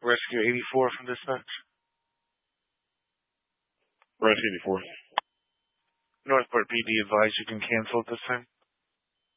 Rescue 84 from dispatch. Rescue 84. Northport PD advised you can cancel at this time.